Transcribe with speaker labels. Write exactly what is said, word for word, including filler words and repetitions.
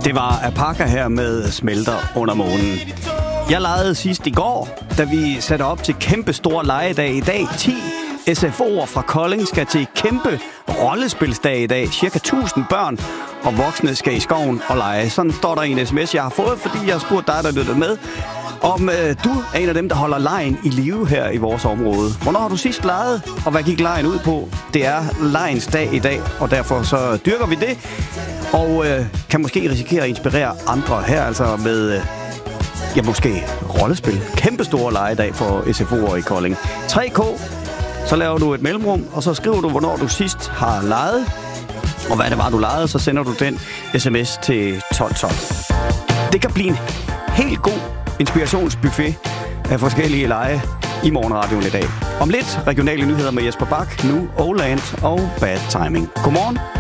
Speaker 1: Det var Apaka her med Smelter under månen. Jeg legede sidst i går, da vi satte op til kæmpe stor legedag i dag. ti S F O'er fra Kolding skal til kæmpe rollespilsdag i dag. Cirka tusind børn og voksne skal i skoven og lege. Sådan står der i en sms, jeg har fået, fordi jeg har spurgt dig, der lytter med, om øh, du er en af dem, der holder legen i live her i vores område. Hvornår har du sidst leget, og hvad gik legen ud på? Det er legens dag i dag, og derfor så dyrker vi det. Og øh, kan måske risikere at inspirere andre her, altså med, øh, ja måske rollespil. Kæmpe store legedag for S F O'er i Kolding. tre K, så laver du et mellemrum, og så skriver du, hvornår du sidst har leget. Og hvad det var, du legede, så sender du den sms til tolv tolv. Det kan blive en helt god inspirationsbuffet af forskellige lege i Morgenradioen i dag. Om lidt regionale nyheder med Jesper Bak, nu Oland og Bad Timing. Godmorgen.